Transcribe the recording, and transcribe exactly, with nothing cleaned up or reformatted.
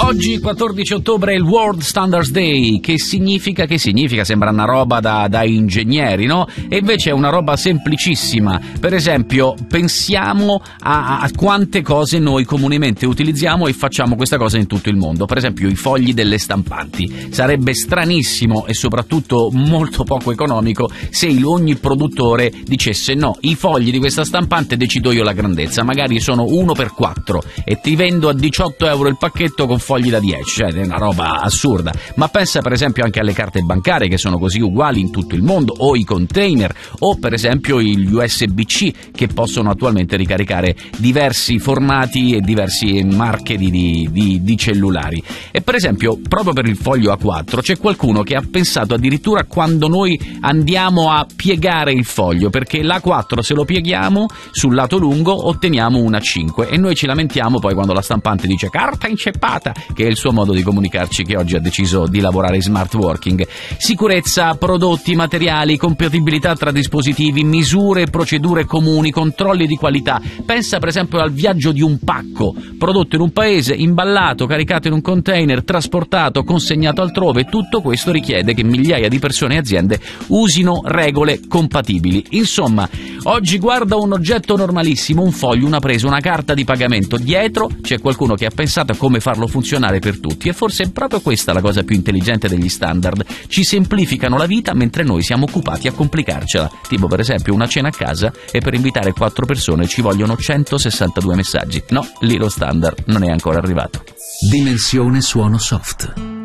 Oggi, quattordici ottobre, è il World Standards Day. Che significa? Che significa? Sembra una roba da, da ingegneri, no? E invece è una roba semplicissima. Per esempio, pensiamo a, a quante cose noi comunemente utilizziamo e facciamo questa cosa in tutto il mondo. Per esempio, i fogli delle stampanti. Sarebbe stranissimo e soprattutto molto poco economico se ogni produttore dicesse: no, i fogli di questa stampante decido io la grandezza, magari sono uno per quattro e ti vendo a diciotto euro il pacchetto con fogli da dieci, cioè è una roba assurda. Ma pensa per esempio anche alle carte bancarie, che sono così uguali in tutto il mondo, o i container, o per esempio gli U S B C, che possono attualmente ricaricare diversi formati e diverse marche di, di, di, di cellulari. E per esempio proprio per il foglio A quattro c'è qualcuno che ha pensato addirittura quando noi andiamo a piegare il foglio, perché l'A quattro se lo pieghiamo sul lato lungo otteniamo una cinque e noi ci lamentiamo poi quando la stampante dice carta inceppata, che è il suo modo di comunicarci che oggi ha deciso di lavorare in smart working. Sicurezza, prodotti, materiali, compatibilità tra dispositivi, misure e procedure comuni, controlli di qualità. Pensa per esempio al viaggio di un pacco, prodotto in un paese, imballato, caricato in un container, trasportato, consegnato altrove. Tutto questo richiede che migliaia di persone e aziende usino regole compatibili. Insomma, oggi guarda un oggetto normalissimo, un foglio, una presa, una carta di pagamento, dietro c'è qualcuno che ha pensato a come farlo funzionare per tutti, e forse è proprio questa la cosa più intelligente degli standard: ci semplificano la vita mentre noi siamo occupati a complicarcela. Tipo per esempio una cena a casa e per invitare quattro persone ci vogliono centosessantadue messaggi. No, lì lo standard non è ancora arrivato. Dimensione suono soft.